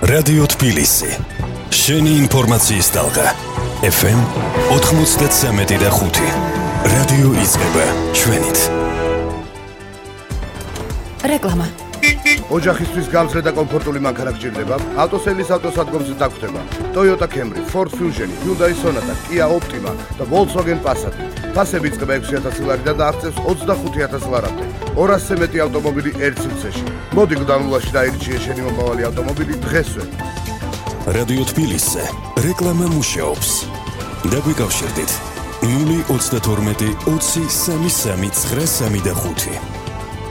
რადიო თბილისი. შენი ინფორმაციის ტალღა. FM 93.5. რადიო იწყება ჩვენით. რეკლამა. ოჯახისთვის გამძლე და კომფორტული მანქანა გჭირდება? ავტოსელის ავტოსადგომზე დაგხვდება. Toyota Camry, Ford Fusion, Hyundai Sonata, Kia Optima და Volkswagen Passat. ფასები იწყება 6,000 ლარიდან და აღწევს 25,000 ლარამდე. 200-ზე მეტი ავტომობილი ერთ სივრცეში. მოდი გუდანულაში დაირჩიე შენი მომავალი ავტომობილი დღესვე. რადიო თბილისზე რეკლამა მუშაობს. დაგვიკავშირდით 032 20 33 935.